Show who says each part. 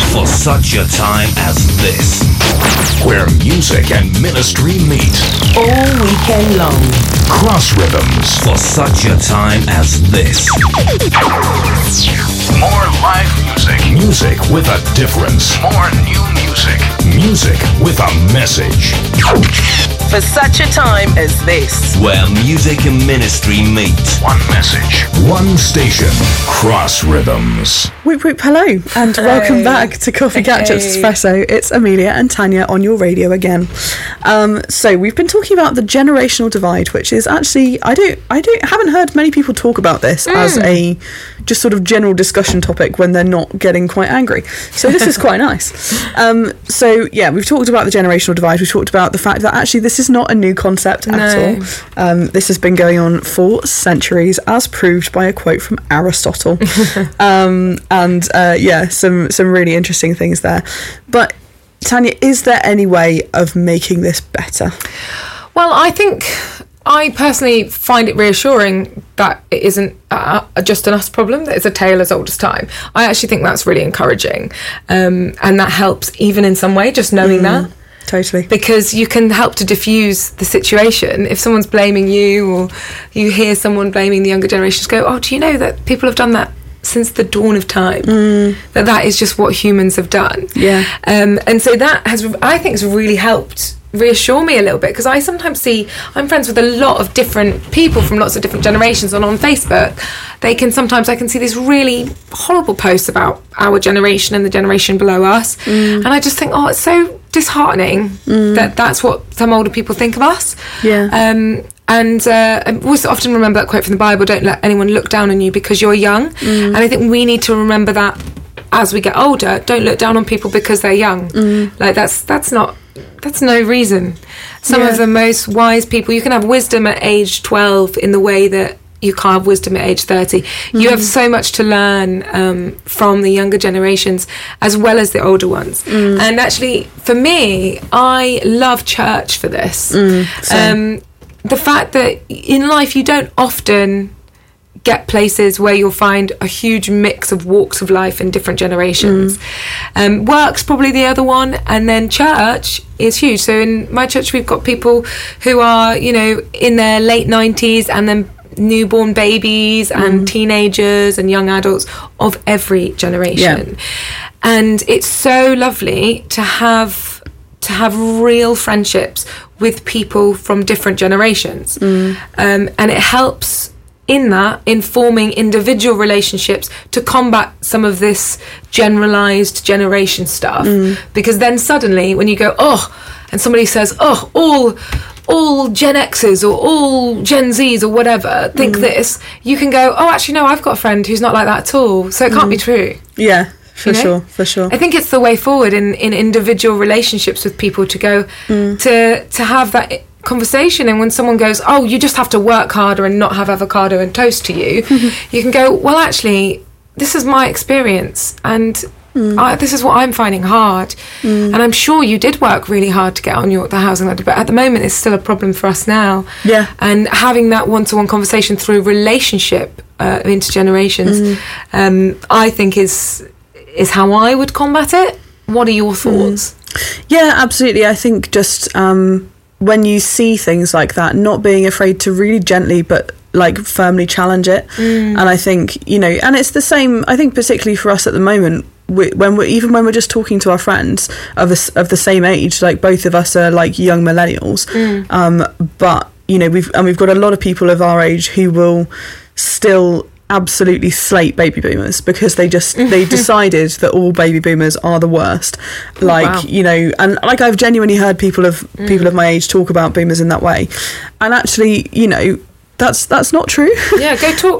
Speaker 1: For such a time as this.
Speaker 2: Where music and ministry meet.
Speaker 3: All weekend long.
Speaker 2: Cross Rhythms.
Speaker 1: For such a time as this.
Speaker 2: More live music. Music with a difference. More new music. Music with a message.
Speaker 3: For such a time as this.
Speaker 1: Where music and ministry meet.
Speaker 2: One message. One station. Cross Rhythms.
Speaker 4: Whoop whoop, hello, and welcome back to Coffee Catch-Ups Espresso. It's Amelia and Tanya on your radio again. So we've been talking about the generational divide, which is actually I haven't heard many people talk about this as a just sort of general discussion topic when they're not getting quite angry. So this is quite nice. So yeah, we've talked about the generational divide. We've talked about the fact that actually this is not a new concept at all. This has been going on for centuries, as proved by a quote from Aristotle. Some really interesting things there. But Tanya, is there any way of making this better?
Speaker 5: Well, I personally find it reassuring that it isn't just an us problem, that it's a tale as old as time. I actually think that's really encouraging. And that helps even in some way, just knowing that.
Speaker 4: Totally.
Speaker 5: Because you can help to diffuse the situation. If someone's blaming you or you hear someone blaming the younger generations, go, oh, do you know that people have done that since the dawn of time? That is just what humans have done.
Speaker 4: Yeah.
Speaker 5: And so that I think has really helped reassure me a little bit, because I sometimes see, I'm friends with a lot of different people from lots of different generations, and on Facebook I can see these really horrible posts about our generation and the generation below us, and I just think, oh, it's so disheartening that that's what some older people think of us. I always often remember that quote from the Bible, don't let anyone look down on you because you're young. And I think we need to remember that as we get older. Don't look down on people because they're young. Like that's no reason. Some of the most wise people, you can have wisdom at age 12 in the way that you can't have wisdom at age 30. You have so much to learn from the younger generations as well as the older ones. And actually, for me, I love church for this. The fact that in life you don't often get places where you'll find a huge mix of walks of life and different generations. Work's probably the other one, and then church is huge. So in my church we've got people who are, in their late 90s, and then newborn babies and teenagers and young adults of every generation. And it's so lovely to have real friendships with people from different generations. And it helps in forming individual relationships to combat some of this generalised generation stuff. Because then suddenly when you go, and somebody says, all Gen X's or all Gen Z's or whatever think this, you can go, actually no, I've got a friend who's not like that at all, so it can't be true.
Speaker 4: Yeah, for sure. I
Speaker 5: think it's the way forward in individual relationships with people to go to have that conversation. And when someone goes, you just have to work harder and not have avocado and toast to you, you can go, well, actually, this is my experience, and this is what I'm finding hard. And I'm sure you did work really hard to get on the housing ladder, but at the moment it's still a problem for us now. And having that one-to-one conversation through relationship intergenerations, I think is how I would combat it. What are your thoughts?
Speaker 4: Yeah, absolutely. I think just when you see things like that, not being afraid to really gently but like firmly challenge it. And I think, and it's the same, I think particularly for us at the moment, when we're just talking to our friends of the same age, like both of us are like young millennials, but we've got a lot of people of our age who will still absolutely slate baby boomers because they decided that all baby boomers are the worst. And like I've genuinely heard people of my age talk about boomers in that way, and actually that's not true.
Speaker 5: Yeah, go talk